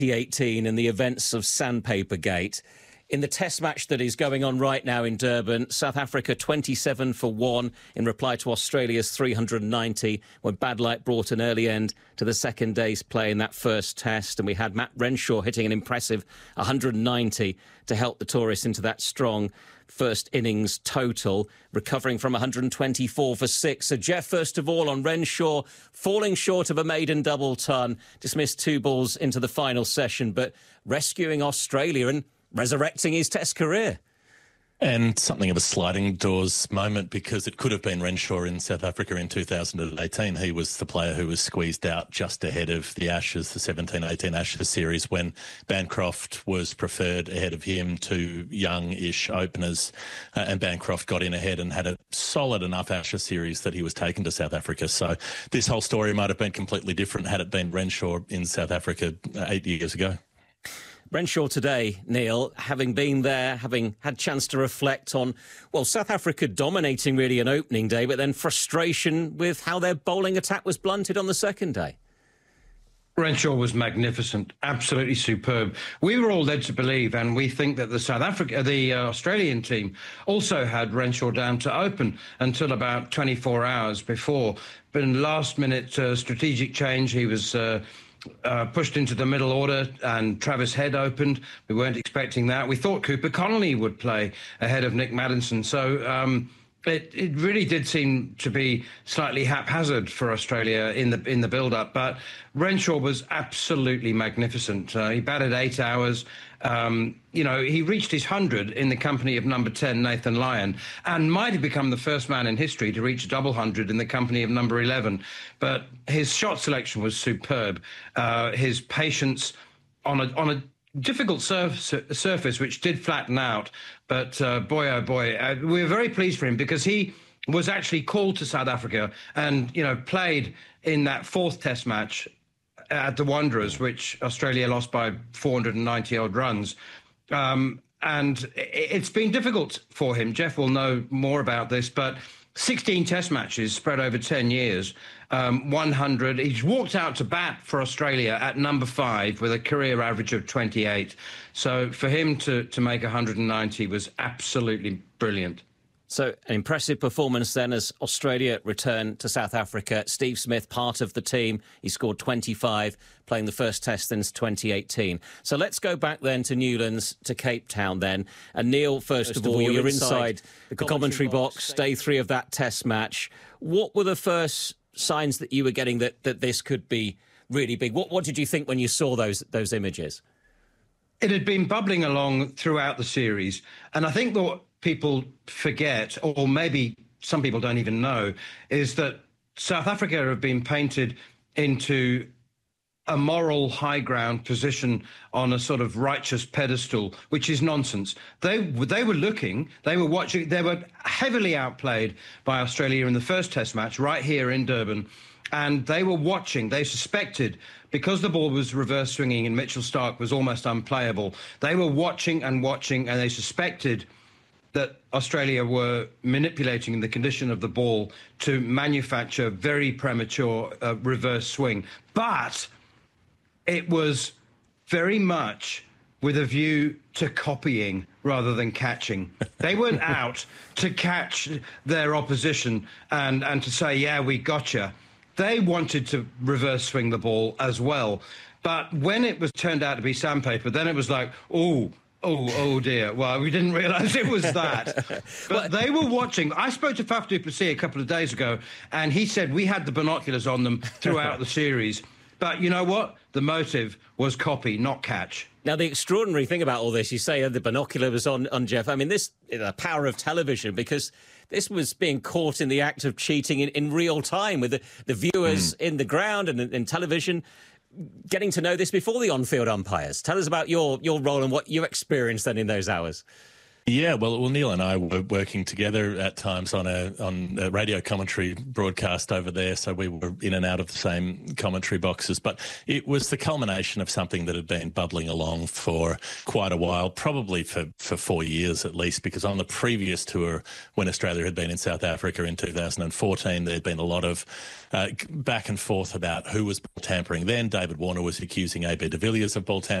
2018 and the events of Sandpaper Gate. In the test match that is going on right now in Durban, South Africa 27 for 1 in reply to Australia's 390 when bad light brought an early end to the second day's play in that first test. And we had Matt Renshaw hitting an impressive 190 to help the tourists into that strong first innings total, recovering from 124 for 6. So, Jeff, first of all, on Renshaw, falling short of a maiden double ton, dismissed 2 balls into the final session, but rescuing Australia and resurrecting his test career. And something of a sliding doors moment, because it could have been Renshaw in South Africa in 2018. He was the player who was squeezed out just ahead of the Ashes, the 17-18 Ashes series, when Bancroft was preferred ahead of him to young-ish openers. And Bancroft got in ahead and had a solid enough Ashes series that he was taken to South Africa. So this whole story might have been completely different had it been Renshaw in South Africa 8 years ago. Renshaw today, Neil, having been there, having had chance to reflect on, well, South Africa dominating really an opening day, but then frustration with how their bowling attack was blunted on the second day. Renshaw was magnificent, absolutely superb. We were all led to believe, and we think that the Australian team also had Renshaw down to open until about 24 hours before. But in last-minute strategic change, he was pushed into the middle order and Travis Head opened. We weren't expecting that. We thought Cooper Connolly would play ahead of Nick Maddinson. So it really did seem to be slightly haphazard for Australia in the build-up. But Renshaw was absolutely magnificent. He batted 8 hours. He reached his 100 in the company of number 10, Nathan Lyon, and might have become the first man in history to reach a double 100 in the company of number 11. But his shot selection was superb. His patience on a difficult surface, which did flatten out. But boy, oh boy, we were very pleased for him because he was actually called to South Africa and, played in that 4th test match at the Wanderers, which Australia lost by 490-odd runs. And it's been difficult for him. Jeff will know more about this, but 16 test matches spread over 10 years, 100. He's walked out to bat for Australia at number 5 with a career average of 28. So for him to make 190 was absolutely brilliant. So an impressive performance then as Australia returned to South Africa. Steve Smith, part of the team. He scored 25, playing the first test since 2018. So let's go back then to Newlands, to Cape Town then. And Neil, first of all, you're inside the commentary box, day 3 of that test match. What were the first signs that you were getting that this could be really big? What did you think when you saw those images? It had been bubbling along throughout the series. And I think that people forget, or maybe some people don't even know, is that South Africa have been painted into a moral high ground position on a sort of righteous pedestal, which is nonsense. They were looking, they were watching, they were heavily outplayed by Australia in the first test match right here in Durban. And they were watching, they suspected, because the ball was reverse swinging and Mitchell Starc was almost unplayable, they were watching and they suspected that Australia were manipulating the condition of the ball to manufacture very premature reverse swing. But it was very much with a view to copying rather than catching. They weren't out to catch their opposition and to say, yeah, we gotcha. They wanted to reverse swing the ball as well. But when it was turned out to be sandpaper, then it was like, Oh dear. Well, we didn't realise it was that. But they were watching. I spoke to Faf du Plessis a couple of days ago, and he said we had the binoculars on them throughout the series. But you know what? The motive was copy, not catch. Now, the extraordinary thing about all this, you say the binocular was on Jeff. I mean, this is the power of television, because this was being caught in the act of cheating in real time with the viewers in the ground and in television, getting to know this before the on-field umpires. Tell us about your role and what you experienced then in those hours. Yeah, well, Neil and I were working together at times on a radio commentary broadcast over there, so we were in and out of the same commentary boxes. But it was the culmination of something that had been bubbling along for quite a while, probably for 4 years at least, because on the previous tour, when Australia had been in South Africa in 2014, there had been a lot of back and forth about who was ball tampering then. David Warner was accusing AB de Villiers of ball tampering.